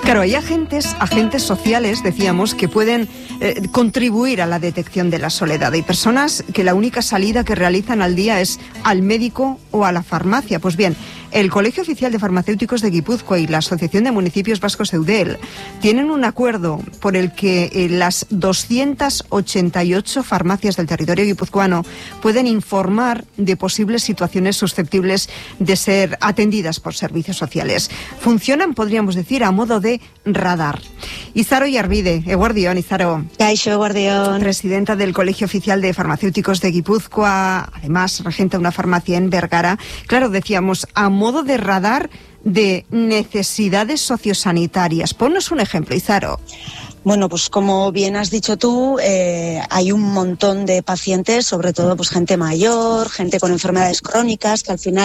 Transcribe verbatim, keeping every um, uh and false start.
Claro, hay agentes, agentes sociales, decíamos, que pueden eh, contribuir a la detección de la soledad. Hay personas que la única salida que realizan al día es al médico o a la farmacia. Pues bien, el Colegio Oficial de Farmacéuticos de Guipúzcoa y la Asociación de Municipios Vascos Eudel tienen un acuerdo por el que eh, las doscientas ochenta y ocho farmacias del territorio guipuzcoano pueden informar de posibles situaciones susceptibles de ser atendidas por servicios sociales. Funcionan, podríamos decir, a modo de radar. Izaro Yarbide, eguardión, Izaro. Kaixo, eguardión. Presidenta del Colegio Oficial de Farmacéuticos de Guipúzcoa, además regenta una farmacia en Vergara. Claro, decíamos, a modo de radar de necesidades sociosanitarias. Ponnos un ejemplo, Izaro. Bueno, pues como bien has dicho tú, eh, hay un montón de pacientes, sobre todo pues gente mayor, gente con enfermedades crónicas, que al final